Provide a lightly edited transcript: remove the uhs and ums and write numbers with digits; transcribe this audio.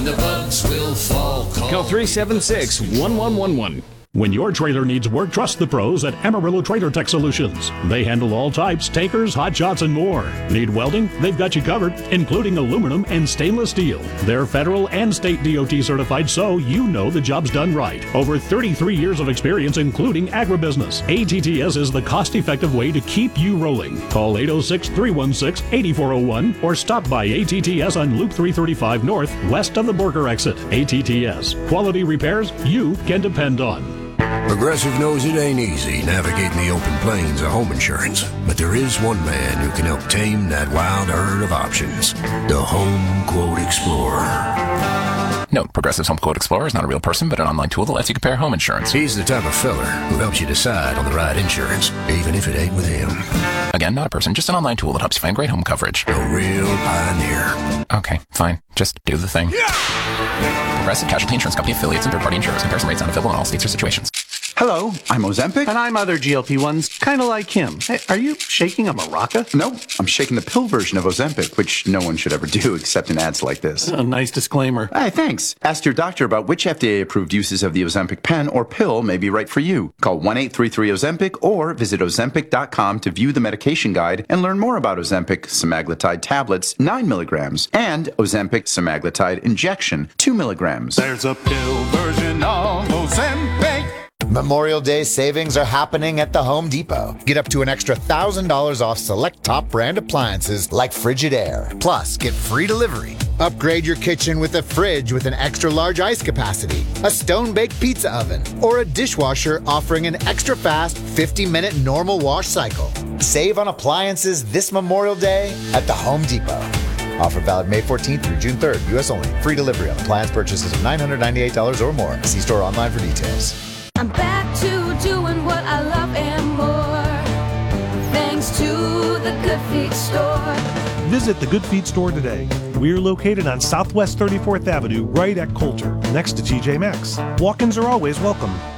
the bugs will fall. Call 376-1111. When your trailer needs work, trust the pros at Amarillo Trailer Tech Solutions. They handle all types, tankers, hot shots, and more. Need welding? They've got you covered, including aluminum and stainless steel. They're federal and state DOT certified, so you know the job's done right. Over 33 years of experience, including agribusiness. ATTS is the cost-effective way to keep you rolling. Call 806-316-8401 or stop by ATTS on Loop 335 North, west of the Borger exit. ATTS. Quality repairs you can depend on. Progressive knows it ain't easy navigating the open plains of home insurance, but there is one man who can help tame that wild herd of options. The Home Quote Explorer. Note, Progressive's Home Quote Explorer is not a real person, but an online tool that lets you compare home insurance. He's the type of feller who helps you decide on the right insurance, even if it ain't with him. Again, not a person, just an online tool that helps you find great home coverage. A real pioneer. Okay, fine. Just do the thing. Progressive Casualty Insurance Company affiliates and third-party insurers. Comparison rates not available in all states or situations. Hello, I'm Ozempic. And I'm other GLP-1s, kind of like him. Hey, are you shaking a maraca? No, I'm shaking the pill version of Ozempic, which no one should ever do except in ads like this. A nice disclaimer. Hey, thanks. Ask your doctor about which FDA-approved uses of the Ozempic pen or pill may be right for you. Call 1-833-OZEMPIC or visit Ozempic.com to view the medication guide and learn more about Ozempic semaglutide tablets, 9 milligrams, and Ozempic semaglutide injection, 2 milligrams. There's a pill version of Ozempic. Memorial Day savings are happening at the Home Depot. Get up to an extra $1,000 off select top brand appliances like Frigidaire. Plus, get free delivery. Upgrade your kitchen with a fridge with an extra large ice capacity, a stone-baked pizza oven, or a dishwasher offering an extra fast 50-minute normal wash cycle. Save on appliances this Memorial Day at the Home Depot. Offer valid May 14th through June 3rd. U.S. only. Free delivery on appliance purchases of $998 or more. See store online for details. I'm back to doing what I love and more, thanks to the Good Feet store. Visit the Good Feet store today. We're located on Southwest 34th Avenue, right at Coulter, next to TJ Maxx. Walk-ins are always welcome.